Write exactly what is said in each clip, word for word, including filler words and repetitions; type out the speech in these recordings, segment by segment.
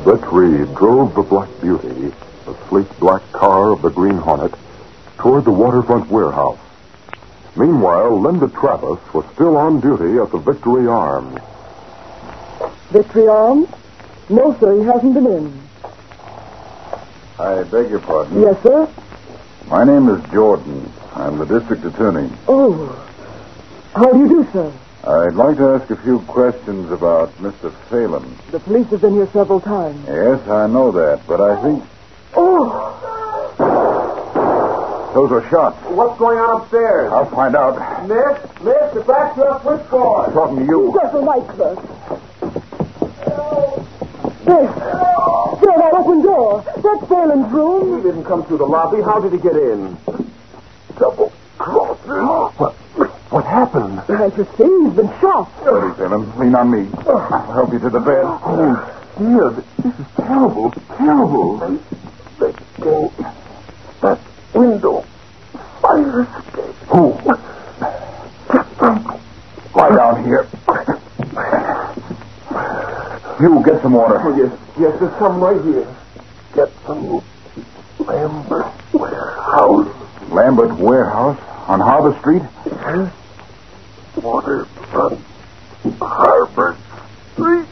Britt Reed drove the Black Beauty, the sleek black car of the Green Hornet, toward the waterfront warehouse. Meanwhile, Linda Travis was still on duty at the Victory Arms. Victory Arms? No, sir, he hasn't been in. I beg your pardon. Yes, sir? My name is Jordan. I'm the district attorney. Oh. How do you do, sir? I'd like to ask a few questions about Mister Phelan. The police have been here several times. Yes, I know that, but I think... Oh! Those are shots. What's going on upstairs? I'll find out. Miss, miss, get back to your switchboard. I'm talking to you. Just a light, sir. There. There, that open door. That's Phelan's room. He didn't come through the lobby. How did he get in? Double crosser. What, what happened? I just see he's been shot. Steady, Phelan. Lean on me. I'll help you to the bed. Oh, dear. This is terrible. Terrible. Let go. That window. Fire escape. Who? Lie down here. You get some water. Oh, yes, yes, there's some right here. Get some Lambert Warehouse. Lambert Warehouse on Harbor Street? Yes. Waterfront Harbor Street.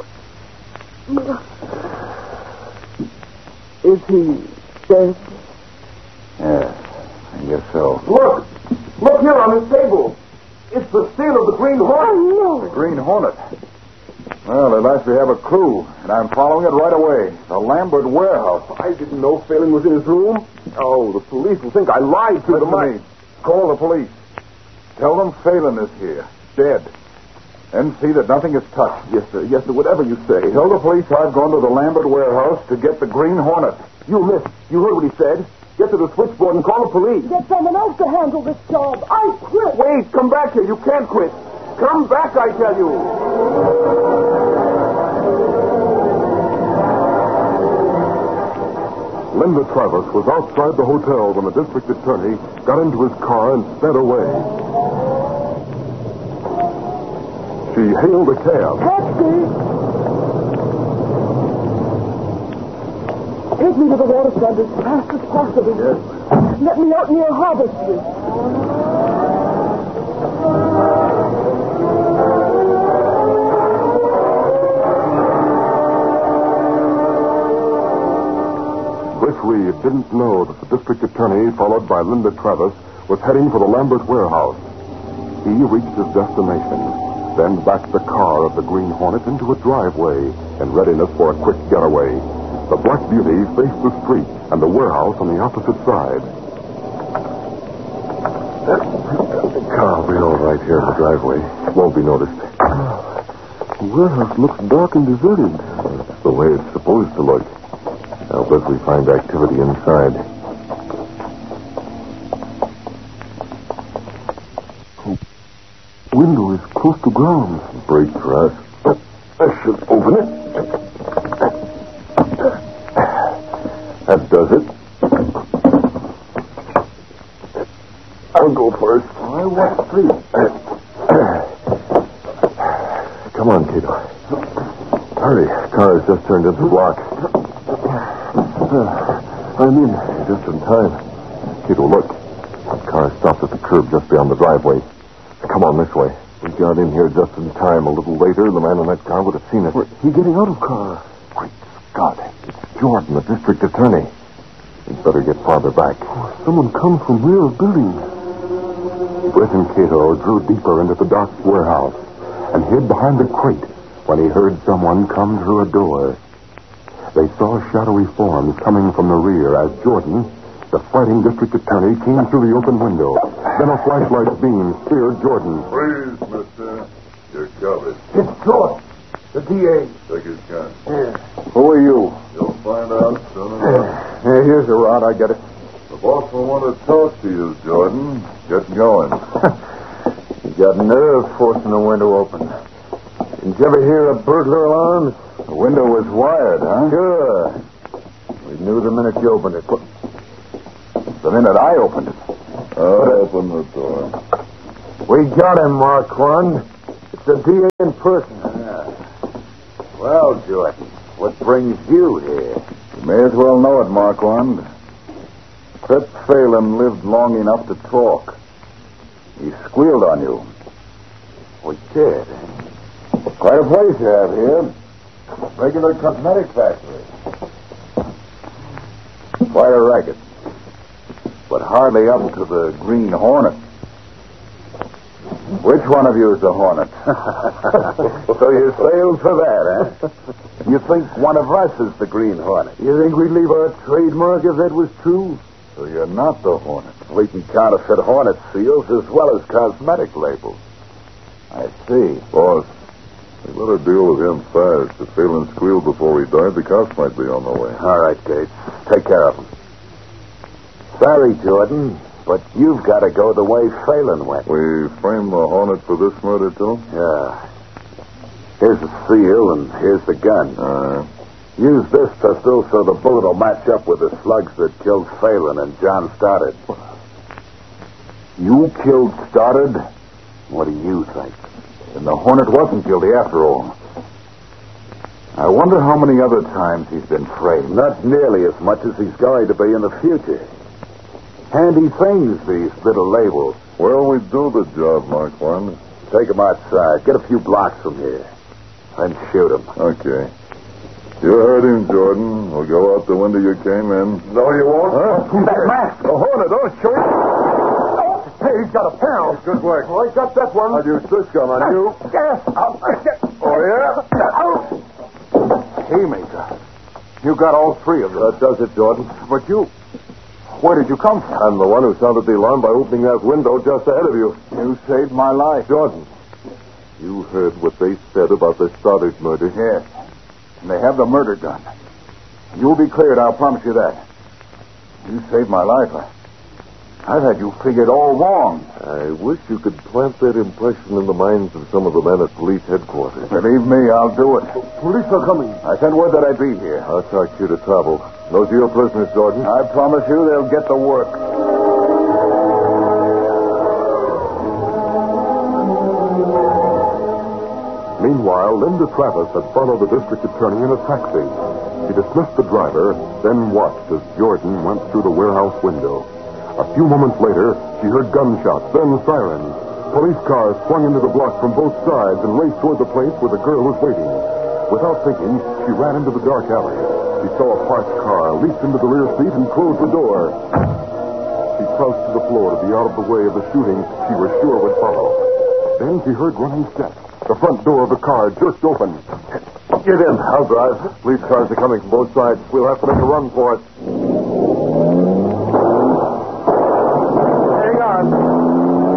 Is he dead? Yes, I guess so. Look! Look here on this table. It's the seal of the Green Hornet. Oh, The no. Green Hornet. Well, at last we have a clue, and I'm following it right away. The Lambert Warehouse. I didn't know Phelan was in his room. Oh, the police will think I lied to Listen them. to me. Call the police. Tell them Phelan is here, dead. And see that nothing is touched. Yes, sir. Yes, sir. Whatever you say. Tell the police I've gone to the Lambert Warehouse to get the Green Hornet. You, miss. You heard what he said. Get to the switchboard and call the police. Get someone else to handle this job. I quit. Wait, come back here. You can't quit. Come back, I tell you. Linda Travis was outside the hotel when the district attorney got into his car and sped away. She hailed a cab. Taxi! Take me to the waterfront as fast as possible. Yes. Let me out near Harbor Street. Britt Reed didn't know that the district attorney, followed by Linda Travis, was heading for the Lambert Warehouse. He reached his destination, then backed the car of the Green Hornet into a driveway in readiness for a quick getaway. The Black Beauty faced the street and the warehouse on the opposite side. The car will be all right here in the driveway. Won't be noticed. The warehouse looks dark and deserted. That's the way it's supposed to look. I'll bet we find activity inside. The window is close to ground. Break for us. I should open it. That does it. I'll go first. Why, what street? Come on, Cato. Hurry. Car has just turned into the block. I'm in. Just in time. Cato, look. The car stopped at the curb just beyond the driveway. Come on this way. We got in here just in time. A little later, the man in that car would have seen us. He's getting out of car. Great Scott. It's Jordan, the district attorney. We'd better get farther back. Someone comes from rear of building. Britt and Cato drew deeper into the dark warehouse and hid behind a crate when he heard someone come through a door. They saw shadowy forms coming from the rear as Jordan, the fighting district attorney, came through the open window. Then a flashlight beam speared Jordan. Freeze, mister. You're covered. It's George, the D A. Take his gun. Yeah. Who are you? You'll find out soon enough. Yeah, here's a rod. I get it. The boss will want to talk to you, Jordan. Get going. You got nerve forcing the window open. Did you ever hear of burglar alarms? The window was wired, huh? Sure. We knew the minute you opened it. The minute I opened it. I'll open the door. We got him, Marquand. It's the D A in person. Yeah. Well, Jordan, what brings you here? You may as well know it, Marquand. Trip Phelan lived long enough to talk. He squealed on you. We did, eh? Quite a place you have here. Regular cosmetic factory. Quite a racket. But hardly up to the Green Hornet. Which one of you is the Hornet? So you sailed for that, huh? You think one of us is the Green Hornet? You think we'd leave our trademark if that was true? So you're not the Hornet. We can counterfeit Hornet seals as well as cosmetic labels. I see. Boss, we better deal with him fast. If Phelan squealed before he died, the cops might be on the way. All right, Gates. Take care of him. Sorry, Jordan, but you've got to go the way Phelan went. We framed the Hornet for this murder, too? Yeah. Here's the seal, and here's the gun. Uh, Use this pistol so the bullet will match up with the slugs that killed Phelan and John Stoddard. You killed Stoddard? What do you think? And the Hornet wasn't guilty after all. I wonder how many other times he's been framed. Not nearly as much as he's going to be in the future. Handy things, these little labels. well, we do the job, Marquand. Take him outside. Get a few blocks from here. Then shoot him. Okay. You heard him, Jordan. We'll go out the window you came in. No, you won't. Huh? That mask. The Hornet, don't shoot him. Hey, he's got a pound. Good work. Oh, I got that one. I'll use this gun on you. Yes. Oh, yeah? Haymaker. You got all three of them. That does it, Jordan. But you... Where did you come from? I'm the one who sounded the alarm by opening that window just ahead of you. You saved my life. Jordan, you heard what they said about the Stoddard murder. Yes. And they have the murder gun. You'll be cleared, I'll promise you that. You saved my life. I, I've had you figured all wrong. I wish you could plant that impression in the minds of some of the men at police headquarters. Believe me, I'll do it. Police are coming. I sent word that I'd be here. I'll talk you to travel. Those are your prisoners, Jordan. I promise you they'll get the work. Meanwhile, Linda Travis had followed the district attorney in a taxi. She dismissed the driver, then watched as Jordan went through the warehouse window. A few moments later, she heard gunshots, then sirens. Police cars swung into the block from both sides and raced toward the place where the girl was waiting. Without thinking, she ran into the dark alley. She saw a parked car, leaped into the rear seat, and closed the door. She crouched to the floor to be out of the way of the shooting she was sure would follow. Then she heard running steps. The front door of the car jerked open. Get in. I'll drive. Police cars are coming from both sides. We'll have to make a run for it.